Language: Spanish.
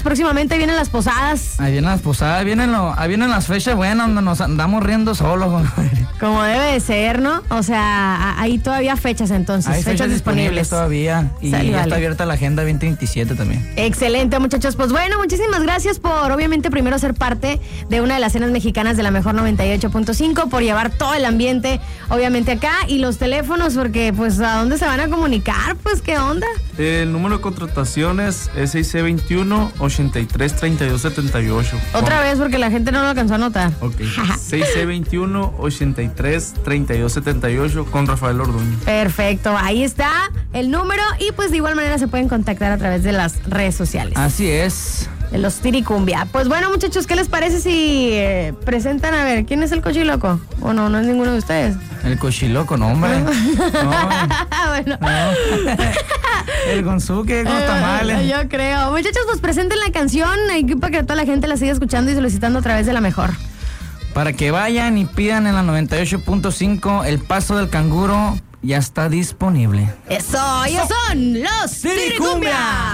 próximamente vienen las posadas. Ahí vienen las posadas, vienen las fechas buenas donde nos andamos riendo solos, compadre. Como debe de ser, ¿no? O sea, hay todavía fechas entonces, Hay fechas disponibles todavía y ya está abierta la agenda 2027 también. Excelente, muchachos. Pues bueno, muchísimas gracias por, obviamente, primero ser parte de una de las cenas mexicanas de la mejor 98.5, por llevar todo el ambiente, obviamente, acá, y los teléfonos, porque, pues, ¿a dónde se van a comunicar? Pues, ¿qué onda? El número de contrataciones es 6C21-83-3278. Otra vez, porque la gente no lo alcanzó a notar. Ok, 6C21-83-3278 con Rafael Orduño. Perfecto, ahí está el número y pues de igual manera se pueden contactar a través de las redes sociales. Así es. De los Tiricumbia. Pues bueno, muchachos, ¿qué les parece si presentan, a ver, quién es el cochiloco? ¿O no es ninguno de ustedes? El cochiloco, no, hombre. No. Bueno. No. El Gonzuque con los tamales. Yo creo. Muchachos, pues presenten la canción para que toda la gente la siga escuchando y solicitando a través de la mejor. Para que vayan y pidan en la 98.5 El Paso del Canguro, ya está disponible. Eso, ellos son los Tiricumbia.